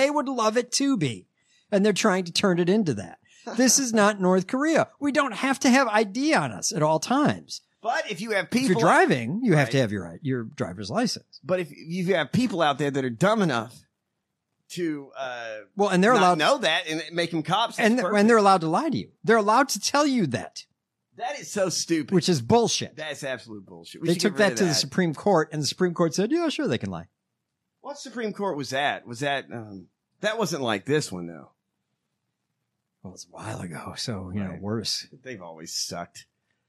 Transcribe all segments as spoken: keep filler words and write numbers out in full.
they would love it to be. And they're trying to turn it into that. This is not North Korea. We don't have to have I D on us at all times. But if you have people... If you're driving, you right. have to have your your driver's license. But if you have people out there that are dumb enough to uh, well, and they're not allowed know that and make them cops, and, perfect. and they're allowed to lie to you. They're allowed to tell you that. That is so stupid. Which is bullshit. That's absolute bullshit. We they should took get rid that of to that. the Supreme Court, and the Supreme Court said, yeah, sure, they can lie. What Supreme Court was that? Was that... Um, that wasn't like this one, though. Well, it's a while ago, so, you right. know, worse. They've always sucked.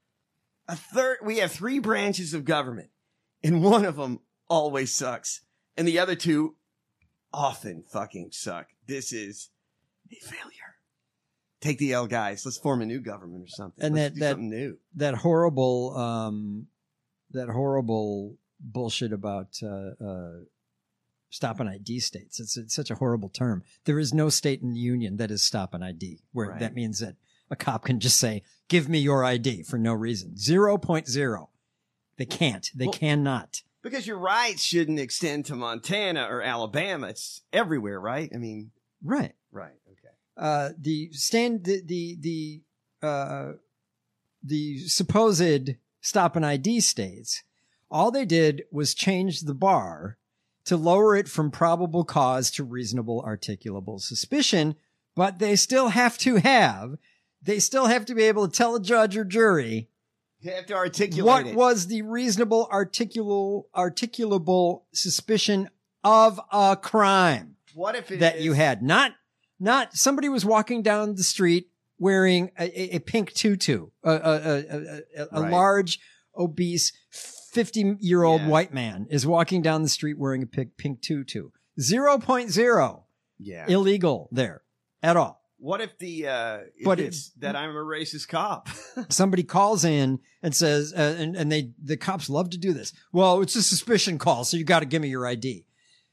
A third, we have three branches of government, and one of them always sucks, and the other two often fucking suck. This is a failure. Take the L, guys. Let's form a new government or something. And Let's that do that something new. that horrible um, that horrible bullshit about uh, uh, stop an I D states. It's, it's such a horrible term. There is no state in the union that is stop an I D, where Right. that means that a cop can just say, give me your I D for no reason. Zero point zero. They can't. They Well, cannot. Because your rights shouldn't extend to Montana or Alabama. It's everywhere, right? I mean, Right. right. Okay. Uh, the stand, the, the, the, uh, the supposed stop an I D states, all they did was change the bar to lower it from probable cause to reasonable articulable suspicion, but they still have to have, they still have to be able to tell a judge or jury You have to articulate what it. was the reasonable articulable, articulable suspicion of a crime What if it that is- you had. Not, not somebody was walking down the street wearing a, a, a pink tutu, a, a, a, a, a Right. large, obese, fifty year old Yeah. white man is walking down the street wearing a pink, pink tutu. Zero point zero Yeah. illegal there at all. What if the uh if But it's that I'm a racist cop? Somebody calls in and says, uh, and, and they, the cops love to do this. Well, it's a suspicion call, so you got to give me your I D.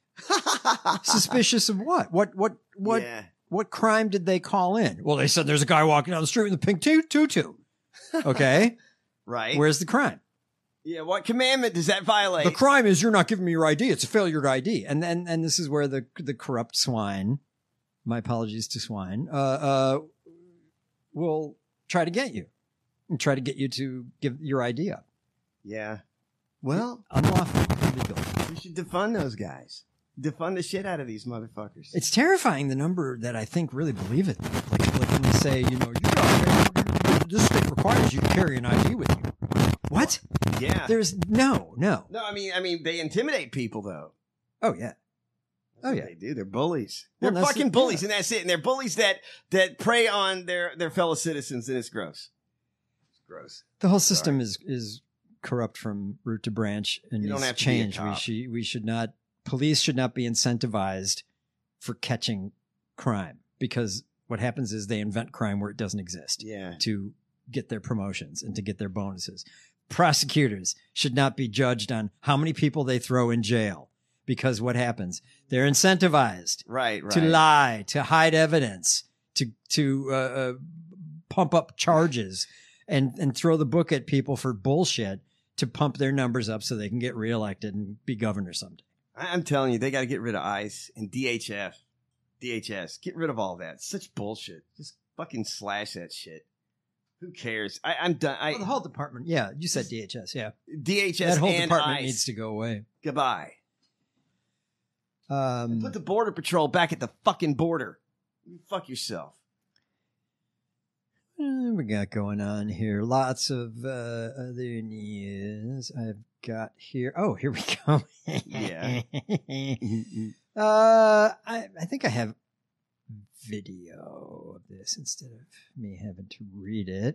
Suspicious of what? What, what, what, Yeah. what crime did they call in? Well, they said there's a guy walking down the street with a pink tu- tutu. Okay. Right. Where's the crime? Yeah, what commandment does that violate? The crime is you're not giving me your I D. It's a failure to I D. And and, and this is where the, the corrupt swine, my apologies to swine, uh, uh, will try to get you and try to get you to give your I D up. Yeah. Well, Unlawful, illegal. we should defund those guys. Defund the shit out of these motherfuckers. It's terrifying the number that I think really believe it. Like, like when you say, you know, you got, this state requires you to carry an I D with you. What? Yeah. There's no, no. No, I mean, I mean, they intimidate people though. Oh yeah. That's Oh, what yeah. they do. They're bullies. Well, They're that's fucking the- bullies, yeah. and that's it. And they're bullies that that prey on their their fellow citizens, and it's gross. It's gross. The whole system is is corrupt from root to branch and You don't needs have to be a change. We cop. should we should not police should not be incentivized for catching crime, because what happens is they invent crime where it doesn't exist Yeah. to get their promotions and to get their bonuses. Prosecutors should not be judged on how many people they throw in jail, because what happens? They're incentivized Right. Right. to lie, to hide evidence, to to uh, uh, pump up charges, and and throw the book at people for bullshit to pump their numbers up so they can get reelected and be governor someday. I- I'm telling you, they got to get rid of ICE and D H F, D H S. Get rid of all that. It's such bullshit. Just fucking slash that shit. Who cares? I, I'm done. I, Oh, the whole department, yeah, you said D H S, yeah, D H S that whole and department ICE. needs to go away. Goodbye. Um, Put the border patrol back at the fucking border. You fuck yourself. What we got going on here? Lots of uh, other news I've got here. Oh, here we go. Yeah. uh, I, I think I have video of this instead of me having to read it.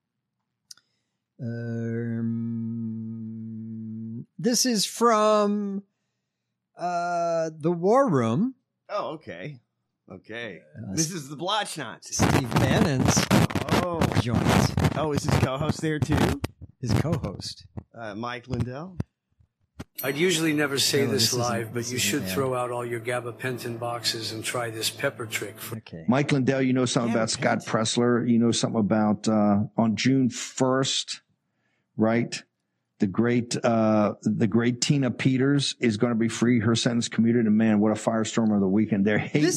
Um, this is from uh, the War Room. Oh, okay. Okay. Uh, This is the Blotch Nazi. Steve Bannon's Oh. joint. Oh, is his co-host there too? His co-host. Uh, Mike Lindell? I'd usually never say No, this, this isn't- live, but this you isn't should bad. throw out all your gabapentin boxes and try this pepper trick. For- Okay. Mike Lindell, you know something Yeah, about Scott repent. Pressler. You know something about uh, on June first, right? The great, uh, the great Tina Peters is going to be free. Her sentence commuted, and man, what a firestorm of the weekend! They're hating. This